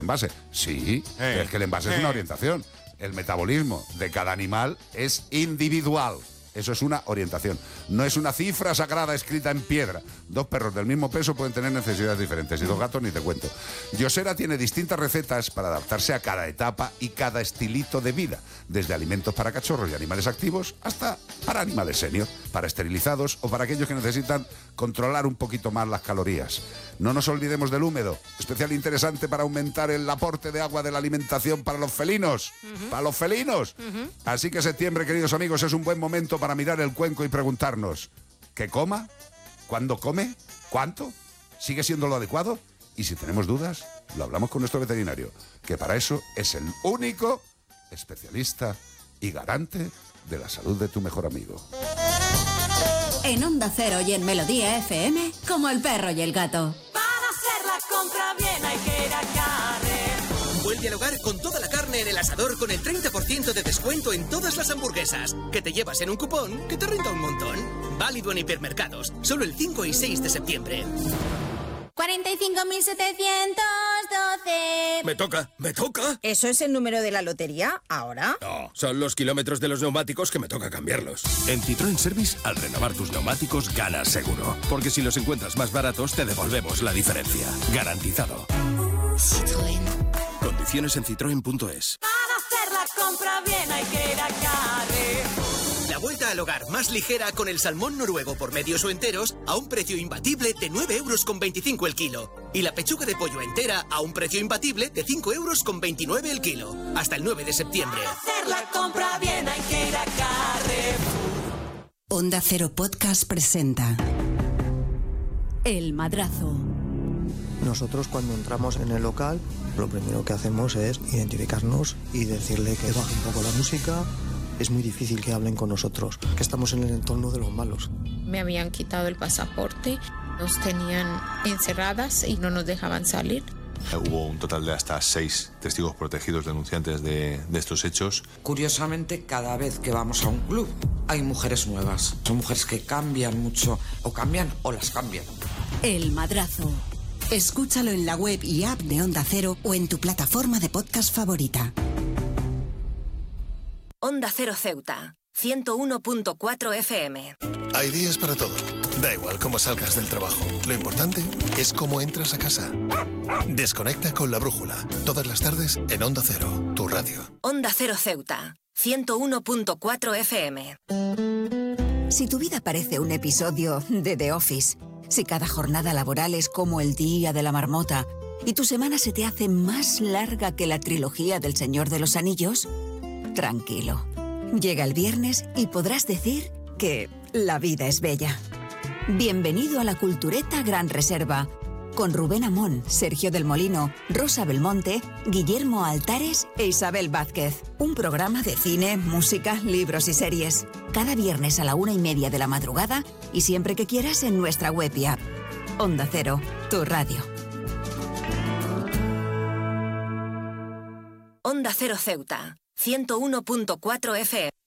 envase. Sí, pero es que el envase es una orientación. El metabolismo de cada animal es individual. Eso es una orientación. No es una cifra sagrada escrita en piedra. 2 perros del mismo peso pueden tener necesidades diferentes. Y 2 gatos ni te cuento. Yosera tiene distintas recetas para adaptarse a cada etapa y cada estilito de vida. Desde alimentos para cachorros y animales activos hasta para animales senior, para esterilizados o para aquellos que necesitan controlar un poquito más las calorías. No nos olvidemos del húmedo, especial interesante para aumentar el aporte de agua de la alimentación para los felinos. Para los felinos. Así que septiembre, queridos amigos, es un buen momento para mirar el cuenco y preguntarnos: ¿qué coma? ¿Cuándo come? ¿Cuánto? ¿Sigue siendo lo adecuado? Y si tenemos dudas, lo hablamos con nuestro veterinario, que para eso es el único especialista y garante de la salud de tu mejor amigo. En Onda Cero y en Melodía FM, como el perro y el gato. Para hacer la compra bien hay que ir a Carrer. Vuelve al hogar con toda la carne en el asador con el 30% de descuento en todas las hamburguesas, que te llevas en un cupón que te renta un montón. Válido en hipermercados, solo el 5 y 6 de septiembre. 45.712. Me toca. ¿Eso es el número de la lotería ahora? No, son los kilómetros de los neumáticos que me toca cambiarlos. En Citroën Service, al renovar tus neumáticos, ganas seguro. Porque si los encuentras más baratos, te devolvemos la diferencia. Garantizado. Citroën. Condiciones en citroen.es. Para hacer la compra bien hay que ir a Carrer. La vuelta al hogar más ligera con el salmón noruego por medios o enteros a un precio imbatible de 9,25 € el kilo. Y la pechuga de pollo entera a un precio imbatible de 5,29 € el kilo. Hasta el 9 de septiembre. Para hacer la compra bien hay que ir a Carrer. Onda Cero Podcast presenta El Madrazo. Nosotros cuando entramos en el local, lo primero que hacemos es identificarnos y decirle que baje un poco la música. Es muy difícil que hablen con nosotros, que estamos en el entorno de los malos. Me habían quitado el pasaporte, nos tenían encerradas y no nos dejaban salir. Hubo un total de hasta 6 testigos protegidos denunciantes de estos hechos. Curiosamente, cada vez que vamos a un club hay mujeres nuevas. Son mujeres que cambian mucho, o cambian o las cambian. El Madrazo. Escúchalo en la web y app de Onda Cero o en tu plataforma de podcast favorita. Onda Cero Ceuta, 101.4 FM. Hay días para todo. Da igual cómo salgas del trabajo. Lo importante es cómo entras a casa. Desconecta con La Brújula. Todas las tardes en Onda Cero, tu radio. Onda Cero Ceuta, 101.4 FM. Si tu vida parece un episodio de The Office, si cada jornada laboral es como el día de la marmota y tu semana se te hace más larga que la trilogía del Señor de los Anillos, tranquilo. Llega el viernes y podrás decir que la vida es bella. Bienvenido a la Cultureta Gran Reserva, con Rubén Amón, Sergio del Molino, Rosa Belmonte, Guillermo Altares e Isabel Vázquez. Un programa de cine, música, libros y series. Cada viernes a la 1:30 de la madrugada y siempre que quieras en nuestra web y app. Onda Cero, tu radio. Onda Cero Ceuta, 101.4 FM.